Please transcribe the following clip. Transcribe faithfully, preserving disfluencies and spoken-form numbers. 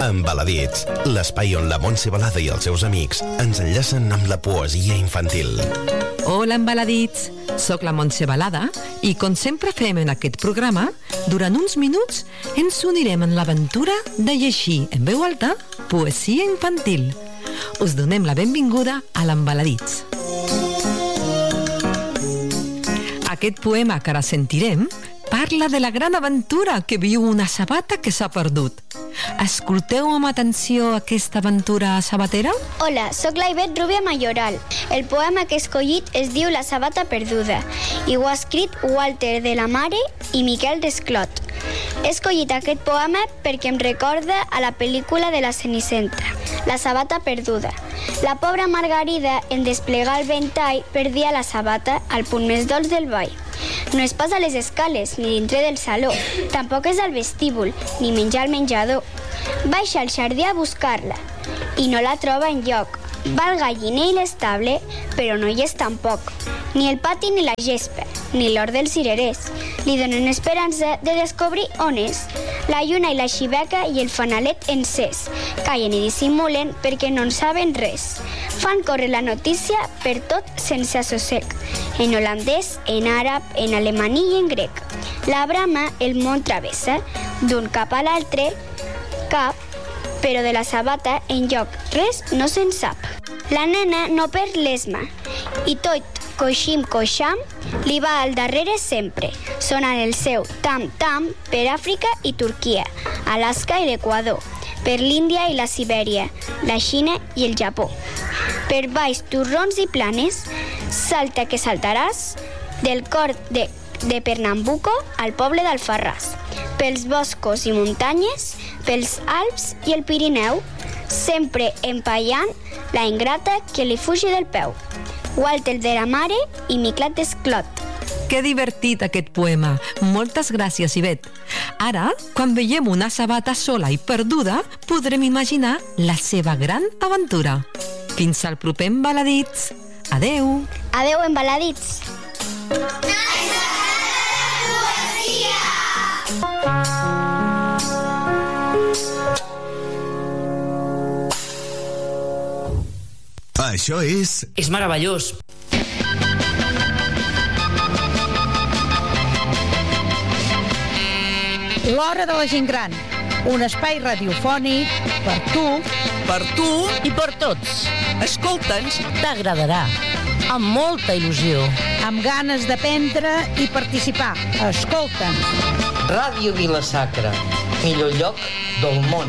Embaladits, l'espai on la Montse Balada i els seus amics ens enllacen amb la poesia infantil. Hola, Embaladits! Soc la Montse Balada i, com sempre fem en aquest programa, durant uns minuts ens unirem en l'aventura de llegir en veu alta poesia infantil. Us donem la benvinguda a l'Embaladits. Aquest poema que ara sentirem parla de la gran aventura que viu una sabata que s'ha perdut. Escolteu amb atenció aquesta aventura sabatera? Hola, sóc la Ivet Rubia Mayoral. El poema que he escollit es diu La sabata perduda i ho ha escrit Walter de la Mare i Miquel Desclot. He escollit aquest poema perquè em recorda a la pel·lícula de la Cenicienta, La sabata perduda. La pobra Margarida, en desplegar el ventall, perdia la sabata al punt més dolç del ball. No és pas a les escales, ni dintre del saló. Tampoc és al vestíbul, ni menjar al menjador. Baixa al jardí a buscar-la i no la troba enlloc. Va al galliner i l'estable, però no hi és tampoc. Ni el pati ni la gespa, ni l'hort dels cirerers. Li donen esperança de descobrir on és. La lluna i la xiveca i el fanalet encès callen i dissimulen perquè no en saben res. Fan córrer la notícia per tot sense assossec. En holandès, en àrab, en alemaní i en grec. La brama el món travessa, d'un cap a l'altre, cap, però de la sabata enlloc res no se'n sap. La nena no perd l'esma i tot coixim coixam li va al darrere sempre, sonant el seu tam-tam per Àfrica i Turquia, Alaska i l'Equador, per l'Índia i la Sibèria, la Xina i el Japó. Per baix turrons i planes, salta que saltaràs, del cor de, de Pernambuco al poble d'Alfarràs. Pels boscos i muntanyes, pels Alps i el Pirineu, sempre empallant la ingrata que li fugi del peu. Walter de la Mare i Miquel Desclot. Que divertit aquest poema. Moltes gràcies, Ivet. Ara, quan veiem una sabata sola i perduda, podrem imaginar la seva gran aventura. Fins al proper Embaladits. Adeu. Adeu, Embaladits. Això és... És meravellós. L'Hora de la Gent Gran, un espai radiofònic per tu, Per tu i per tots. escolta'ns. T'agradarà, amb molta il·lusió, amb ganes d'aprendre i participar. Escolta'ns. Ràdio Vila-sacra, millor lloc del món.